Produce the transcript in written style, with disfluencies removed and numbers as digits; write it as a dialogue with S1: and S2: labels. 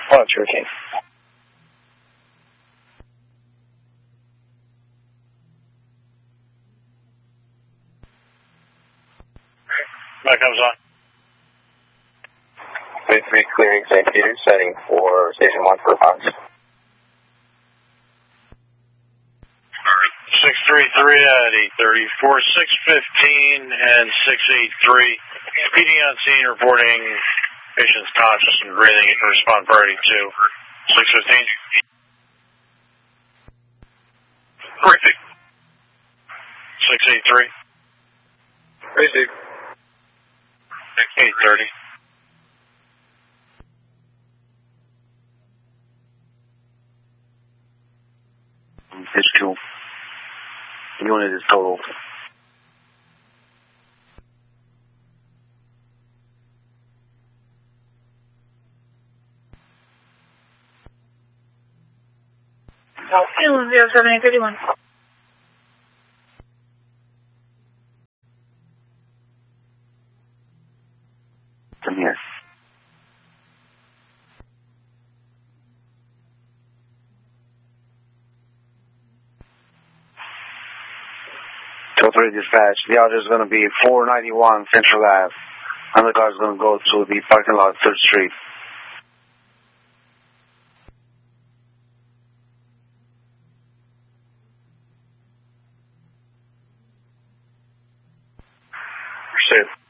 S1: Oh, Cherokee.
S2: That comes on.
S3: 3 clearing St. Peter's, setting for Station 1 for Fox.
S2: 633 at 834, 615 and 683. PD on scene reporting patients conscious and breathing. Respond priority 2. 615.
S3: Perfect.
S2: 683.
S3: Receive.
S2: 830.
S1: It's 2. Unit is total.
S4: Inland 07851.
S1: Come here. Three dispatch. The order is going to be 491 Central Ave. And the car is going to go to the parking lot, 3rd Street.
S3: Receive.